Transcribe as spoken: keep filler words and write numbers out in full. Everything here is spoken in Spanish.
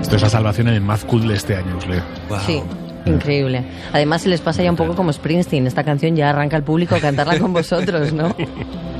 Esto es la salvación en el Mad Cool de este año, os leo. Wow. Sí. Increíble. Además se les pasa ya un poco como Springsteen. Esta canción ya arranca al público a cantarla con vosotros, ¿no?